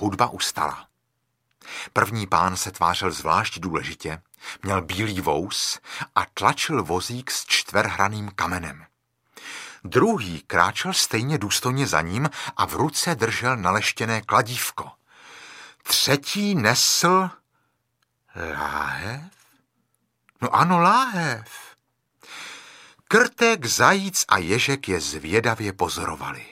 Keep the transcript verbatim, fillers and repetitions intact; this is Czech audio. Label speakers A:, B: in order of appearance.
A: hudba ustala. První pán se tvářil zvlášť důležitě, měl bílý vous a tlačil vozík s čtverhraným kamenem. Druhý kráčel stejně důstojně za ním a v ruce držel naleštěné kladívko. Třetí nesl láhev? No ano, láhev. Krtek, zajíc a ježek je zvědavě pozorovali.